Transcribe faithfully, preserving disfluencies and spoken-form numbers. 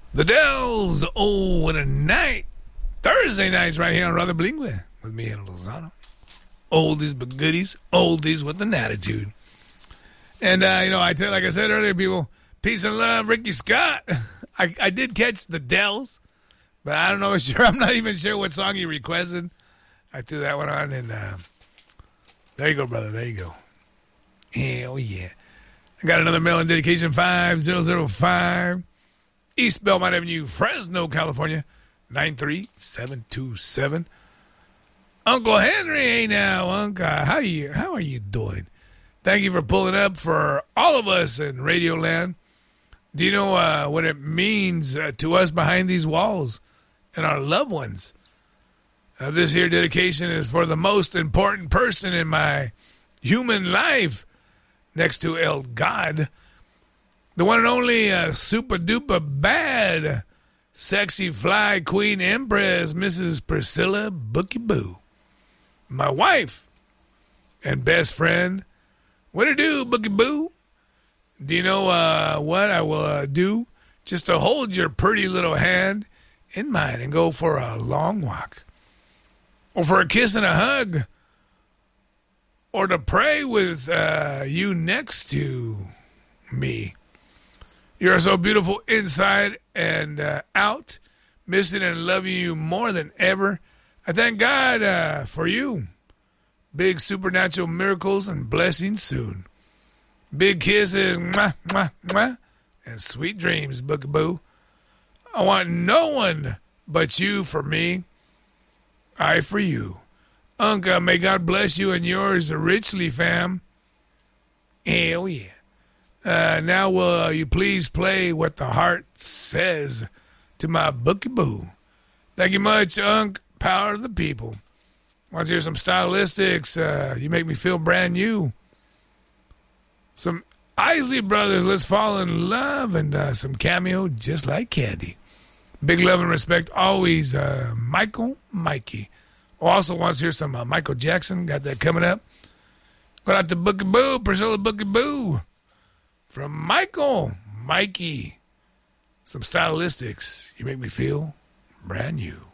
The Dells, oh, what a night. Thursday nights right here on Rather Bilingüe with me and Lozano. Oldies but goodies, oldies with an attitude. And, uh, you know, I tell, like I said earlier, people, peace and love, Ricky Scott. I, I did catch the Dells, but I don't know, sure, I'm not even sure what song he requested. I threw that one on, and uh, there you go, brother, there you go. Hell yeah. I got another mail-in dedication, five zero zero five. East Belmont Avenue, Fresno, California, nine three seven two seven. Uncle Henry, hey now, Uncle, how you? How are you doing? Thank you for pulling up for all of us in Radio Land. Do you know uh, what it means uh, to us behind these walls and our loved ones? Uh, this here dedication is for the most important person in my human life, next to El God. The one and only uh, super duper bad, sexy fly queen empress, Missus Priscilla Bookie Boo. My wife and best friend. What to do, Bookie Boo? Do you know uh, what I will uh, do? Just to hold your pretty little hand in mine and go for a long walk. Or for a kiss and a hug. Or to pray with uh, you next to me. You are so beautiful inside and uh, out, missing and loving you more than ever. I thank God uh, for you. Big supernatural miracles and blessings soon. Big kisses, mwah, mwah, mwah, and sweet dreams, Bookaboo. I want no one but you for me. I for you. Uncle, may God bless you and yours richly, fam. Hell yeah. Uh, now will uh, you please play what the heart says to my Bookaboo. Thank you much, Unc. Power of the people. Want to hear some stylistics? Uh, you make me feel brand new. Some Isley Brothers, let's fall in love, and uh, some Cameo, just like candy. Big love and respect always, uh, Michael Mikey. Also wants to hear some uh, Michael Jackson. Got that coming up. Go out to Bookaboo, Priscilla Bookaboo. From Michael Mikey. Some stylistics. You make me feel brand new.